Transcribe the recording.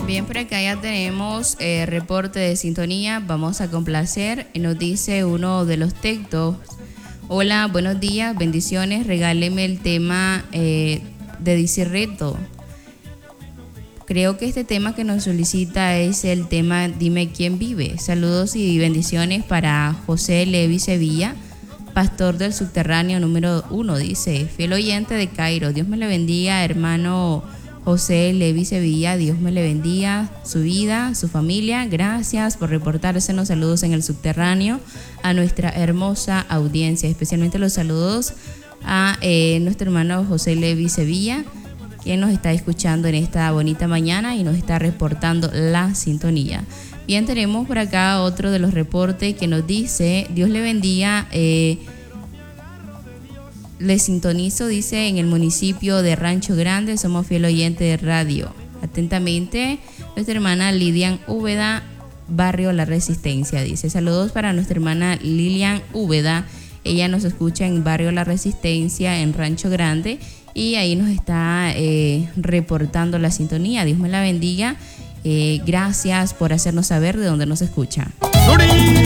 Bien, por acá ya tenemos reporte de sintonía. Vamos a complacer. Nos dice uno de los textos: hola, buenos días, bendiciones. Regáleme el tema de Disirreto. Creo que este tema que nos solicita es el tema Dime quién vive. Saludos y bendiciones para José Levi Sevilla, pastor del subterráneo número 1. Dice: fiel oyente de Cairo. Dios me le bendiga, hermano José Levi Sevilla. Dios me le bendiga su vida, su familia. Gracias por reportarse. Los saludos en el subterráneo a nuestra hermosa audiencia. Especialmente los saludos a nuestro hermano José Levi Sevilla, quien nos está escuchando en esta bonita mañana y nos está reportando la sintonía. Bien, tenemos por acá otro de los reportes que nos dice: Dios le bendiga, le sintonizo, dice, en el municipio de Rancho Grande, somos fiel oyente de radio. Atentamente, nuestra hermana Lilian Úbeda, barrio La Resistencia, dice. Saludos para nuestra hermana Lilian Úbeda. Ella nos escucha en barrio La Resistencia, en Rancho Grande, y ahí nos está reportando la sintonía. Dios me la bendiga. Gracias por hacernos saber de dónde nos escucha.